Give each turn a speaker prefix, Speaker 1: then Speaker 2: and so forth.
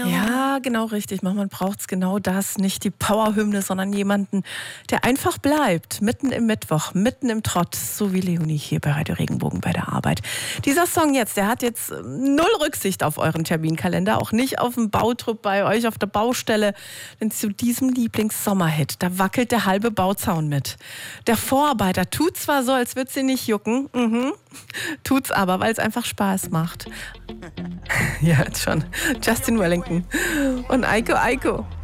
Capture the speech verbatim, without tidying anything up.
Speaker 1: Ja, genau richtig. Manchmal braucht es genau das. Nicht die Powerhymne, sondern jemanden, der einfach bleibt. Mitten im Mittwoch, mitten im Trott. So wie Leonie hier bei Radio Regenbogen bei der Arbeit. Dieser Song jetzt, der hat jetzt null Rücksicht auf euren Terminkalender. Auch nicht auf den Bautrupp bei euch auf der Baustelle. Denn zu diesem Lieblings-Sommerhit, da wackelt der halbe Bauzaun mit. Der Vorarbeiter tut zwar so, als würde sie nicht jucken. Mhm. Tut's aber, weil es einfach Spaß macht. Ja, jetzt schon. Justin Wellington und Eiko Eiko.